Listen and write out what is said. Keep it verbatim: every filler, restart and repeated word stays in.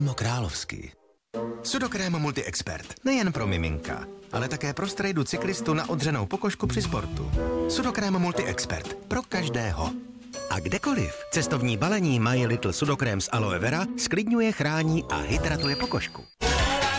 No královský. Sudokrém Multi-Expert. Nejen pro miminka, ale také pro strejdu cyklistu na odřenou pokožku při sportu. Sudokrém Multi-Expert. Pro každého. A kdekoliv. Cestovní balení My Little Sudokrém z aloe vera sklidňuje, chrání a hydratuje pokožku.